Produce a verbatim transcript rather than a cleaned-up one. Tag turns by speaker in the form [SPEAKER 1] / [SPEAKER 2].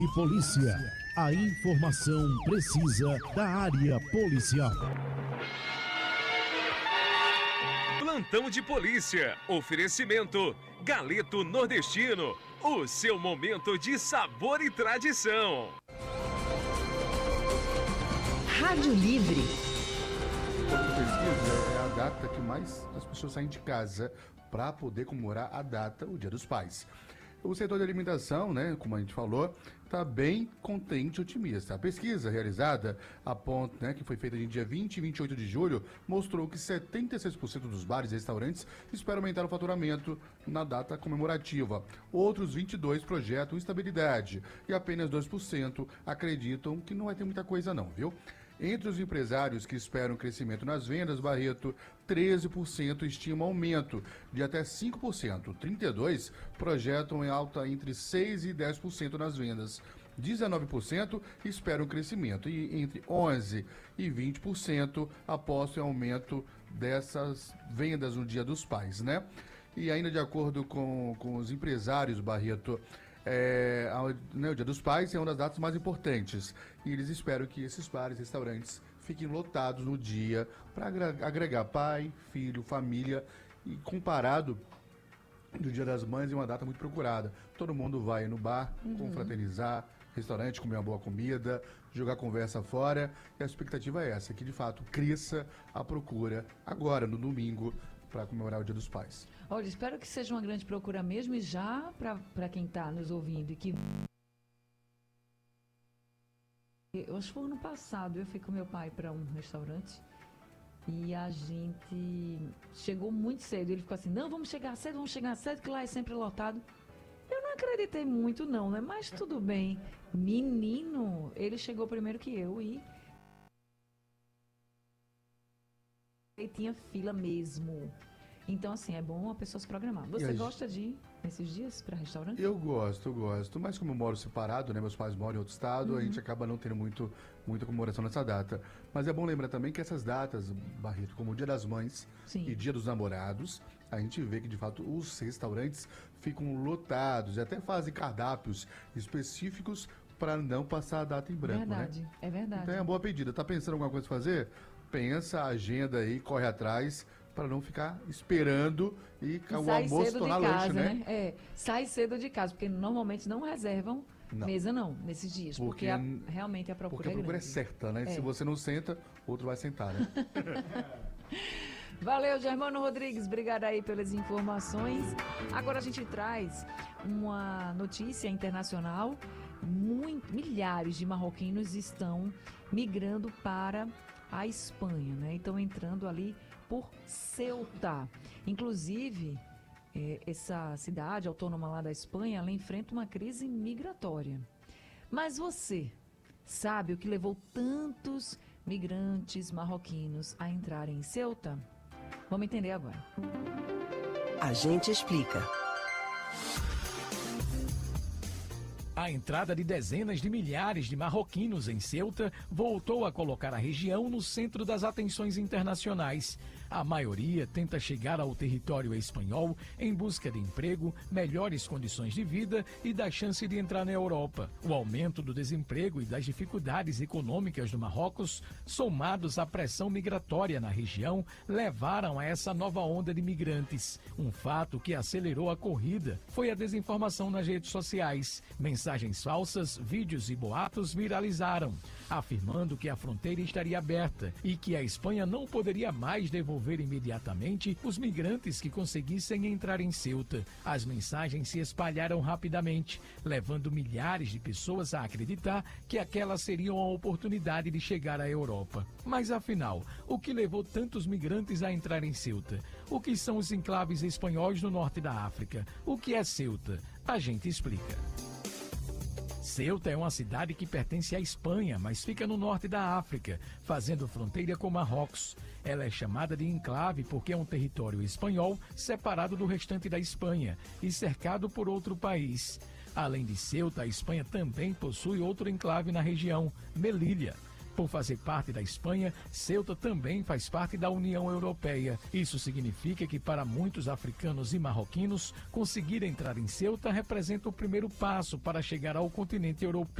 [SPEAKER 1] E polícia, a informação precisa da área policial.
[SPEAKER 2] Plantão de polícia, oferecimento, Galeto Nordestino, o seu momento de sabor e tradição.
[SPEAKER 3] Rádio Livre.
[SPEAKER 4] A pesquisa é a data que mais as pessoas saem de casa para poder comemorar a data, o Dia dos Pais. O setor de alimentação, né, como a gente falou, está bem contente e otimista. A pesquisa realizada, aponta, né, que foi feita em dia vinte e vinte e oito de julho, mostrou que setenta e seis por cento dos bares e restaurantes esperam aumentar o faturamento na data comemorativa. Outros vinte e dois por cento projetam estabilidade e apenas dois por cento acreditam que não vai ter muita coisa não, viu? Entre os empresários que esperam crescimento nas vendas, Barreto, treze por cento estimam aumento de até cinco por cento. trinta e dois por cento projetam em alta entre seis e dez por cento nas vendas. dezenove por cento esperam crescimento e entre onze e vinte por cento apostam em aumento dessas vendas no Dia dos Pais, né? E ainda de acordo com, com os empresários, Barreto, É, né, o Dia dos Pais é uma das datas mais importantes e eles esperam que esses bares e restaurantes fiquem lotados no dia para agregar pai, filho, família, e comparado do Dia das Mães é uma data muito procurada. Todo mundo vai no bar, uhum. confraternizar, restaurante, comer uma boa comida, jogar conversa fora, e a expectativa é essa, que de fato cresça a procura agora no domingo para comemorar o Dia dos Pais.
[SPEAKER 5] Olha, espero que seja uma grande procura mesmo, e já para quem está nos ouvindo, e que eu acho que foi ano passado, eu fui com meu pai para um restaurante e a gente chegou muito cedo. Ele ficou assim, não, vamos chegar cedo, vamos chegar cedo, que lá é sempre lotado. Eu não acreditei muito não, né? Mas tudo bem. Menino, ele chegou primeiro que eu e e tinha fila mesmo. Então, assim, é bom a pessoa se programar. Você
[SPEAKER 4] gente...
[SPEAKER 5] gosta de ir nesses dias para restaurante?
[SPEAKER 4] Eu gosto, eu gosto. Mas como eu moro separado, né? Meus pais moram em outro estado, uhum. a gente acaba não tendo muito, muita comemoração nessa data. Mas é bom lembrar também que essas datas, Barreto, como o Dia das Mães Sim. e Dia dos Namorados, a gente vê que, de fato, os restaurantes ficam lotados e até fazem cardápios específicos para não passar a data em branco,
[SPEAKER 5] verdade,
[SPEAKER 4] né?
[SPEAKER 5] É verdade.
[SPEAKER 4] Então é uma boa pedida. Tá pensando em alguma coisa fazer? Pensa, agenda aí, corre atrás, para não ficar esperando e, e o almoço tornar lanche, né? né?
[SPEAKER 5] É, sai cedo de casa, porque normalmente não reservam não. mesa não, nesses dias, porque, porque a, realmente a procura
[SPEAKER 4] porque a procura
[SPEAKER 5] é,
[SPEAKER 4] é certa, né?
[SPEAKER 5] É.
[SPEAKER 4] Se você não senta, outro vai sentar, né?
[SPEAKER 5] Valeu, Germano Rodrigues, obrigada aí pelas informações. Agora a gente traz uma notícia internacional. Muito, milhares de marroquinos estão migrando para a Espanha, né? Estão entrando ali por Ceuta. Inclusive, é, essa cidade autônoma lá da Espanha, ela enfrenta uma crise migratória. Mas você sabe o que levou tantos migrantes marroquinos a entrarem em Ceuta? Vamos entender agora.
[SPEAKER 3] A gente explica.
[SPEAKER 6] A entrada de dezenas de milhares de marroquinos em Ceuta voltou a colocar a região no centro das atenções internacionais. A maioria tenta chegar ao território espanhol em busca de emprego, melhores condições de vida e da chance de entrar na Europa. O aumento do desemprego e das dificuldades econômicas do Marrocos, somados à pressão migratória na região, levaram a essa nova onda de migrantes. Um fato que acelerou a corrida foi a desinformação nas redes sociais. Mensagens falsas, vídeos e boatos viralizaram, afirmando que a fronteira estaria aberta e que a Espanha não poderia mais devolver imediatamente os migrantes que conseguissem entrar em Ceuta. As mensagens se espalharam rapidamente, levando milhares de pessoas a acreditar que aquela seria uma oportunidade de chegar à Europa. Mas afinal, o que levou tantos migrantes a entrar em Ceuta? O que são os enclaves espanhóis no norte da África? O que é Ceuta? A gente explica. Ceuta é uma cidade que pertence à Espanha, mas fica no norte da África, fazendo fronteira com Marrocos. Ela é chamada de enclave porque é um território espanhol separado do restante da Espanha e cercado por outro país. Além de Ceuta, a Espanha também possui outro enclave na região, Melilla. Por fazer parte da Espanha, Ceuta também faz parte da União Europeia. Isso significa que para muitos africanos e marroquinos, conseguir entrar em Ceuta representa o primeiro passo para chegar ao continente europeu.